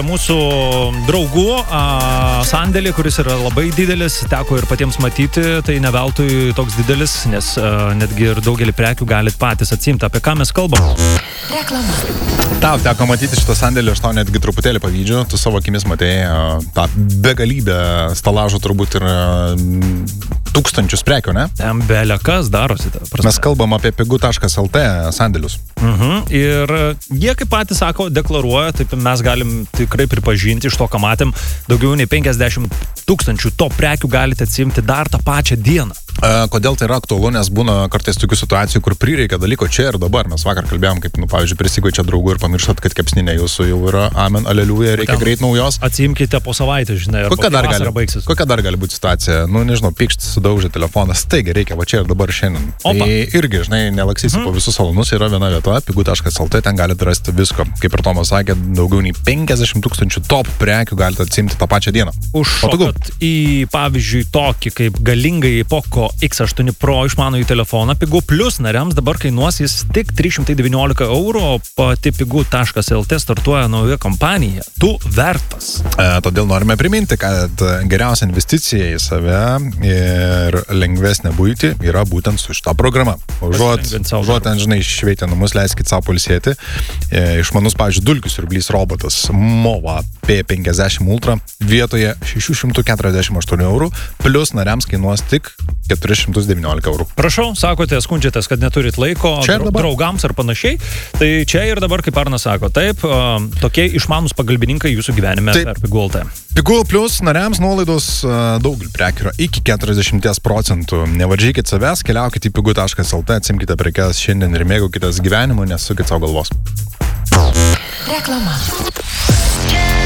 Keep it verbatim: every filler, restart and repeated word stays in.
Mūsų draugų a, sandėlį, kuris yra labai didelis, teko ir patiems matyti, tai ne veltui toks didelis, nes a, netgi ir daugelį prekių galit patys atsimti. Apie ką mes kalbam? Reklama. Tau teko matyti šitą sandėlį, aš tau netgi truputėlį pavydžiu, tu savo akimis matėjai a, tą begalybę stalažų turbūt ir a, tūkstančius prekių, ne? Ten belia kas darosi. Mes kalbam apie pigu taškas el tė sandėlius. Mhm. Ir jie, kaip patys sako, deklaruoja, taip mes galim tikrai pripažinti iš to, ką matėm, daugiau nei penkiasdešimt tūkstančių to prekių galite atsimti dar tą pačią dieną. A, kodėl tai yra aktualu, nes būna kartais tokių situacijų, kur prireikia dalyko čia ir dabar. Mes vakar kalbėjom, kaip, nu, pavyzdžiui, prisigoj čia draugų ir pamirštat, kad kepsninė jūsų jau yra amen, aleliuja, reikia greit naujos. Atsimkite po savaitę, žinai, ar kokia dar, gali, baigsis. kokia dar gali būti situacija? Nu, nežinau, pykšt, sudaužė telefoną, staiga reikia, va čia ir dabar šiandien. Opa. Tai irgi, žinai, nelaksysi hmm. po visus salonus, yra viena vieta, pigu taškas el tė, ten galite rasti visko. Kaip ir Tomas sakė, daugiau nei penkiasdešimt tūkstančių top prekių galite atsimti tą pačią dieną. Užšokat į, pavyzdžiui, tokį kaip galingai Poco iks aštuoni Pro išmanųjį telefoną, pigu plus nariams dabar kainuos jis tik trys šimtai devyniolika eurų, o pati pigu taškas el tė startuoja nauja kompanija. Tu vertas. E, todėl norime priminti, kad geriausia investicija į save ir lengvesnė buitį yra būtent su šita programa. Užuot, užuot ten, žinai, šveitę namus, leiskit savo pulsėti. E, išmanus, pavyzdžiui, dulkių siurblys robotas Mova P penkiasdešimt Ultra vietoje šeši šimtai keturiasdešimt aštuoni eurų, plus nariams kainuos tik keturi šimtai devyniolika eurų. Prašau, sakote, skundžiatės, kad neturit laiko draugams ar panašiai. Tai čia ir dabar, kaip Arnas sako, taip, tokie išmanus pagalbininkai jūsų gyvenime taip. Per Pigu el tė. Pigu plus nariams nuolaidos daugelį prekių yra iki keturiasdešimt procentų. Nevaržykit savęs, keliaukite į pigu taškas el tė, atsimkite prekes šiandien ir mėgaukitės gyvenimu, nesukit savo galvos. Reklama.